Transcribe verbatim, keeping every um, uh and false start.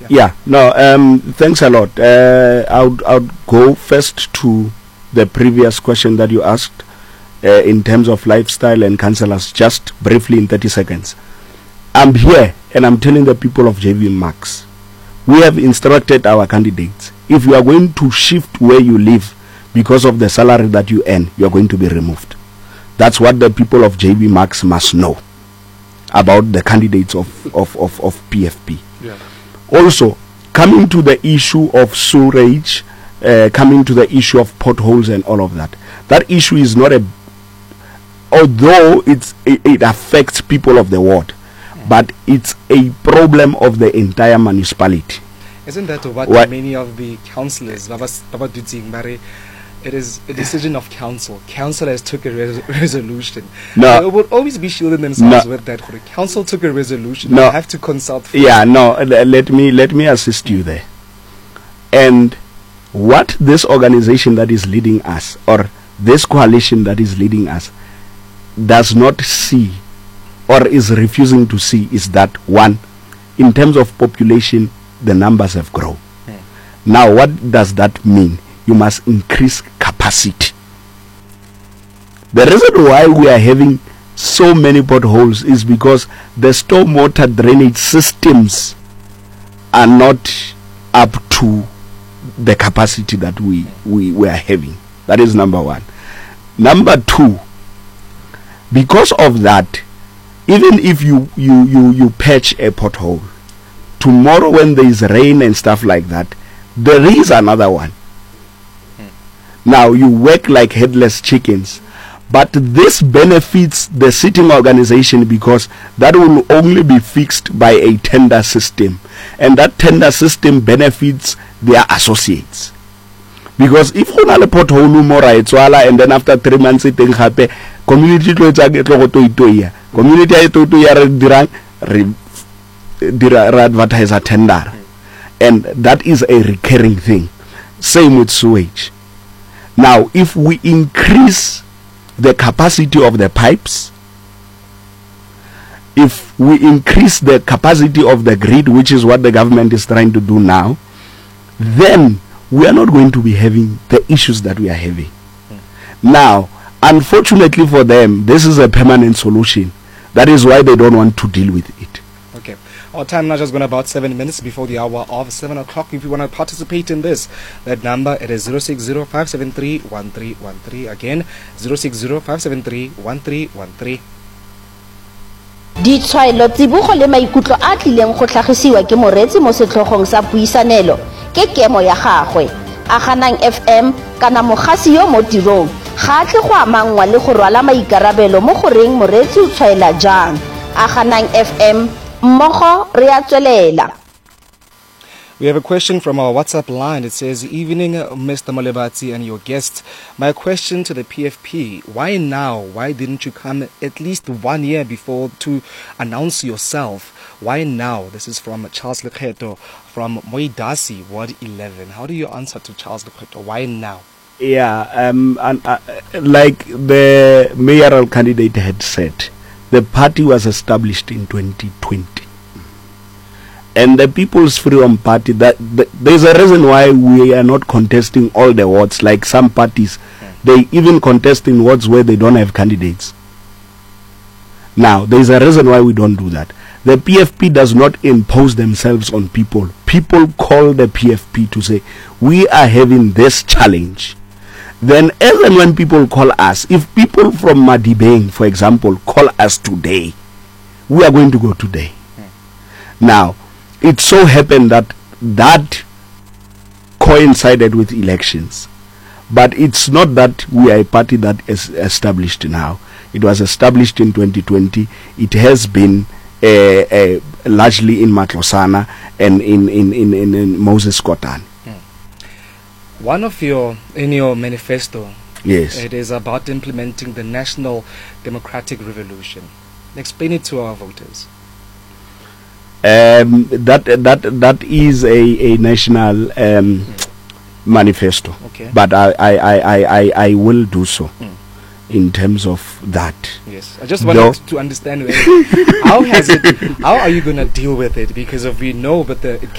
Yeah, yeah no, um, thanks a lot. Uh, I would I would go first to the previous question that you asked uh, in terms of lifestyle and councillors, just briefly in thirty seconds. I'm here and I'm telling the people of J V Max, we have instructed our candidates, if you are going to shift where you live because of the salary that you earn, you are going to be removed. That's what the people of J V Max must know about the candidates of, of, of, of P F P. yeah. Also, coming to the issue of sewerage, uh, coming to the issue of potholes and all of that, that issue is not a, although it's, it, it affects people of the ward, but it's a problem of the entire municipality. Isn't that what, What- many of the councillors, Baba Baba Dutsing, Mare, it is a decision of council. Council has took a res- resolution. No. They would always be shielding themselves No. with that. The council took a resolution. No. They have to consult. first. Yeah, no, l- let me let me assist you there. And what this organization that is leading us, or this coalition that is leading us, does not see or is refusing to see is that, one, in terms of population, the numbers have grown. Now, what does that mean? You must increase capacity. The reason why we are having so many potholes is because the stormwater drainage systems are not up to the capacity that we, we, we are having. That is number one. Number two, because of that, even if you, you, you, you patch a pothole, tomorrow when there is rain and stuff like that, there is another one. Now you work like headless chickens, but this benefits the sitting organization because that will only be fixed by a tender system, and that tender system benefits their associates. Because if you have a pothole more and then after three months it happen, community to to community to to dirang advertise a tender, and that is a recurring thing. Same with sewage. Now, if we increase the capacity of the pipes, if we increase the capacity of the grid, which is what the government is trying to do now, then we are not going to be having the issues that we are having. Mm. Now, unfortunately for them, this is a permanent solution. That is why they don't want to deal with it. Okay. Our time now just gone about seven minutes before the hour of seven o'clock. If you want to participate in this, that number it is zero six zero five seven three one three one three. Again, zero six zero five seven three one three one three. Ditshwaelo tsibogo le maikutlo a tlileng go tlhagisiwa ke moretsi mo setlhogong sa puisanelo ke kemo ya gagwe a ganang F M kana mogasi yo mo tirong ga tle go amangwa le go rwala maikarabelo mo goreng moretsi o tshwaela jang a ganang F M mmogo re a tswelela. We have a question from our WhatsApp line. It says, evening, Mister Malebati and your guests. My question to the P F P, why now? Why didn't you come at least one year before to announce yourself? Why now? This is from Charles Lekheto from Moidasi, Ward eleven. How do you answer to Charles Lekheto? Why now? Yeah, um, and, uh, like the mayoral candidate had said, the party was established in twenty twenty. And the People's Freedom Party, that, that there's a reason why we are not contesting all the wards like some parties. They even contest in wards where they don't have candidates. Now, there's a reason why we don't do that. The P F P does not impose themselves on people. People call the P F P to say, we are having this challenge. Then as and when people call us, if people from Madibeng, for example, call us today, we are going to go today. Now, it so happened that that coincided with elections. But it's not that we are a party that is established now. It was established in twenty twenty. It has been uh, uh, largely in Matlosana and in, in, in, in, in Moses Kotane. One of your, in your manifesto, Yes. it is about implementing the National Democratic Revolution. Explain it to our voters. Um, that that that is a, a national um, mm. manifesto. Okay. But I, I, I, I, I will do so Mm. in terms of that. Yes, I just wanted Though to understand how has it, how are you going to deal with it? Because of we know, but the it